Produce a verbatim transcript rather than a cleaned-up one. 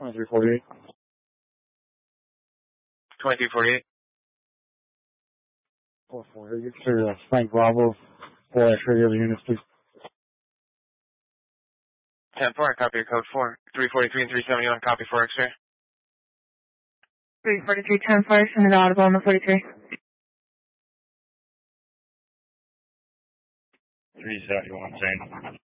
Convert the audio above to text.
twenty-three forty-eight. twenty-three forty-eight. four four eight. Sir, uh, Frank Bravo, four X-ray, the other units, please. ten four, copy your code four. three forty-three and three seventy-one, copy four X-ray. three forty-three, ten four, send it audible on the forty-three. three seventy-one, same.